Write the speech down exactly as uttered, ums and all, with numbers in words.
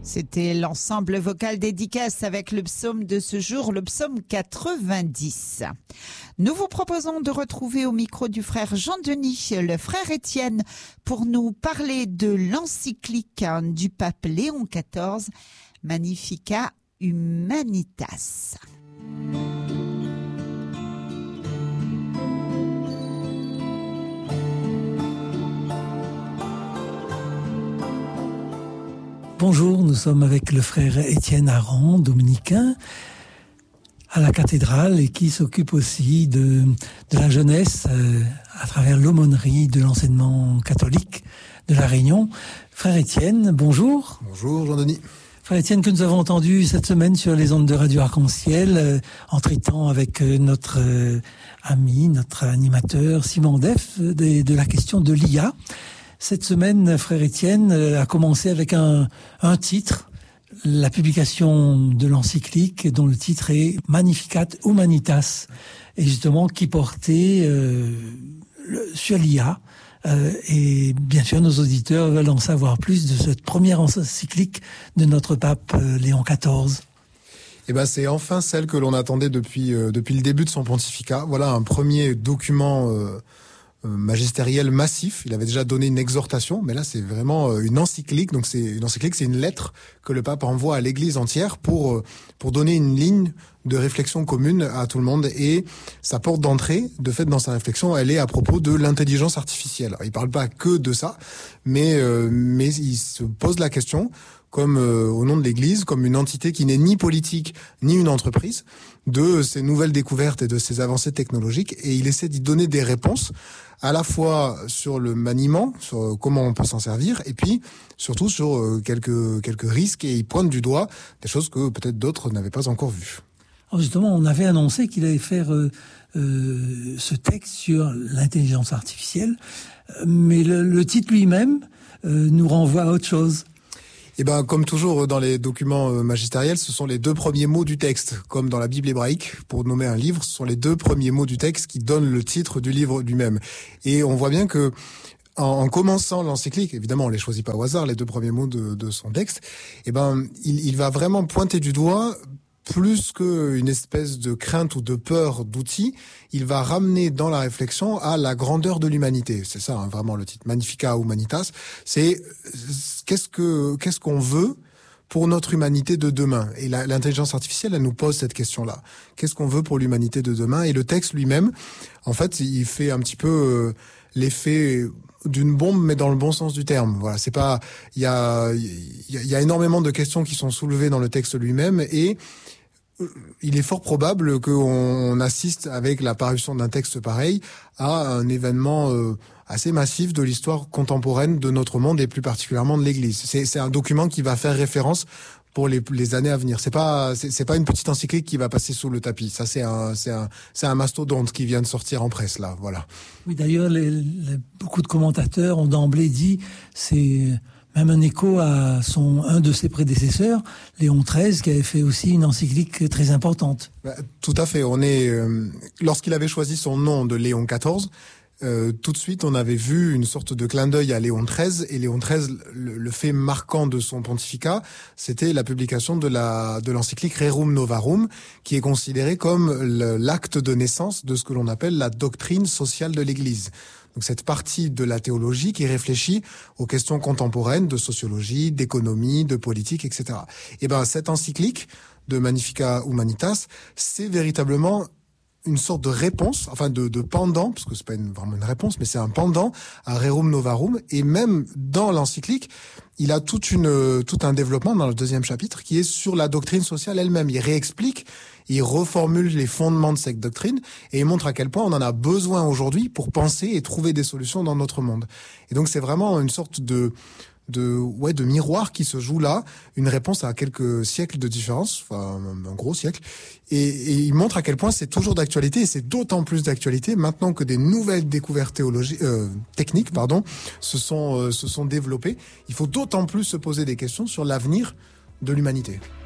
C'était l'ensemble vocal dédicace avec le psaume de ce jour, le psaume quatre-vingt-dix. Nous vous proposons de retrouver au micro du frère Jean-Denis, le frère Étienne, pour nous parler de l'encyclique du pape Léon quatorze, Magnificat Humanitas. Bonjour, nous sommes avec le frère Étienne Aron, dominicain, à la cathédrale et qui s'occupe aussi de, de la jeunesse euh, à travers l'aumônerie de l'enseignement catholique de La Réunion. Frère Étienne, bonjour. Bonjour Jean-Denis. Frère Étienne, que nous avons entendu cette semaine sur les ondes de Radio Arc-en-Ciel, euh, en traitant avec euh, notre euh, ami, notre animateur Simon Def, de, de la question de l'I A. Cette semaine, frère Étienne a commencé avec un, un titre, la publication de l'encyclique dont le titre est Magnificat Humanitas, et justement qui portait euh, le, sur l'I A. Euh, et bien sûr, nos auditeurs veulent en savoir plus de cette première encyclique de notre pape euh, Léon quatorze. Eh ben, c'est enfin celle que l'on attendait depuis euh, depuis le début de son pontificat. Voilà un premier document euh, magistériel massif. Il avait déjà donné une exhortation, mais là c'est vraiment une encyclique. Donc c'est une encyclique, c'est une lettre que le pape envoie à l'Église entière pour pour donner une ligne de réflexion commune à tout le monde. Et sa porte d'entrée, de fait, dans sa réflexion, elle est à propos de l'intelligence artificielle. Alors, il parle pas que de ça, mais euh, mais il se pose la question, comme euh, au nom de l'Église, comme une entité qui n'est ni politique ni une entreprise, de ces nouvelles découvertes et de ces avancées technologiques, et il essaie d'y donner des réponses à la fois sur le maniement, sur comment on peut s'en servir, et puis surtout sur euh, quelques quelques risques, et il pointe du doigt des choses que peut-être d'autres n'avaient pas encore vues. Alors justement, on avait annoncé qu'il allait faire euh, euh, ce texte sur l'intelligence artificielle, mais le, le titre lui-même euh, nous renvoie à autre chose. Eh ben, comme toujours dans les documents magistériels, ce sont les deux premiers mots du texte. Comme dans la Bible hébraïque, pour nommer un livre, ce sont les deux premiers mots du texte qui donnent le titre du livre lui-même. Et on voit bien que, en, en commençant l'encyclique, évidemment, on les choisit pas au hasard, les deux premiers mots de, de son texte, eh ben, il, il va vraiment pointer du doigt, plus qu'une espèce de crainte ou de peur d'outils, il va ramener dans la réflexion à la grandeur de l'humanité. C'est ça, hein, vraiment le titre. Magnificat Humanitas. C'est qu'est-ce que qu'est-ce qu'on veut pour notre humanité de demain. Et la, l'intelligence artificielle, elle nous pose cette question-là. Qu'est-ce qu'on veut pour l'humanité de demain? Et le texte lui-même, en fait, il fait un petit peu euh, l'effet d'une bombe, mais dans le bon sens du terme. Voilà, c'est pas. Il y a il y a, y a énormément de questions qui sont soulevées dans le texte lui-même, et il est fort probable qu'on assiste, avec la parution d'un texte pareil, à un événement euh, assez massif de l'histoire contemporaine de notre monde, et plus particulièrement de l'Église. C'est, c'est un document qui va faire référence pour les, les années à venir. C'est pas, c'est, c'est pas une petite encyclique qui va passer sous le tapis. Ça, c'est un, c'est un, c'est un mastodonte qui vient de sortir en presse, là. Voilà. Oui, d'ailleurs, les, les, beaucoup de commentateurs ont d'emblée dit, c'est même un écho à son, un de ses prédécesseurs, Léon treize, qui avait fait aussi une encyclique très importante. Bah, tout à fait. On est, euh, lorsqu'il avait choisi son nom de Léon quatorze, euh, tout de suite, on avait vu une sorte de clin d'œil à Léon treize, et Léon treize, le, le fait marquant de son pontificat, c'était la publication de la, de l'encyclique Rerum Novarum, qui est considérée comme le, l'acte de naissance de ce que l'on appelle la doctrine sociale de l'Église. Donc cette partie de la théologie qui réfléchit aux questions contemporaines de sociologie, d'économie, de politique, et cetera. Et ben cette encyclique de Magnificat Humanitas, c'est véritablement une sorte de réponse, enfin de, de pendant, parce que c'est pas une, vraiment une réponse, mais c'est un pendant à Rerum Novarum. Et même dans l'encyclique, il a toute une, tout un développement dans le deuxième chapitre qui est sur la doctrine sociale elle-même. Il réexplique, il reformule les fondements de cette doctrine, et il montre à quel point on en a besoin aujourd'hui pour penser et trouver des solutions dans notre monde. Et donc c'est vraiment une sorte de de ouais de miroir qui se joue là, une réponse à quelques siècles de différence, enfin un gros siècle, et, et il montre à quel point c'est toujours d'actualité, et c'est d'autant plus d'actualité maintenant que des nouvelles découvertes théologiques, euh, techniques, pardon, se sont euh, se sont développées. Il faut d'autant plus se poser des questions sur l'avenir de l'humanité.